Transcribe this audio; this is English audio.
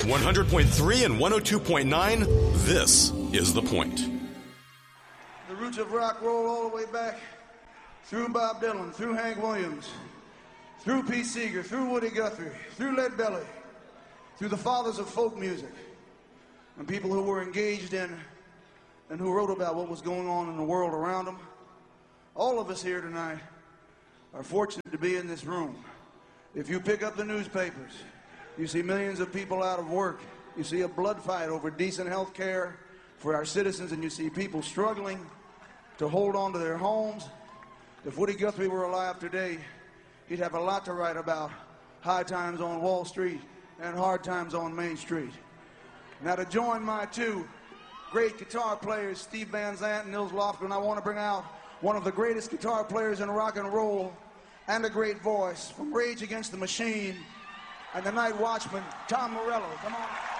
100.3 and 102.9, this is The Point. The roots of rock roll all the way back through Bob Dylan, through Hank Williams, through Pete Seeger, through Woody Guthrie, through Lead Belly, through the fathers of folk music, and people who were engaged in and who wrote about what was going on in the world around them. All of us here tonight are fortunate to be in this room. If you pick up the newspapers, you see millions of people out of work. You see a blood fight over decent health care for our citizens, and you see people struggling to hold on to their homes. If Woody Guthrie were alive today, he'd have a lot to write about high times on Wall Street and hard times on Main Street. Now, to join my two great guitar players, Steve Van Zandt and Nils Lofgren, I want to bring out one of the greatest guitar players in rock and roll and a great voice from Rage Against the Machine and the Night Watchman, Tom Morello. Come on.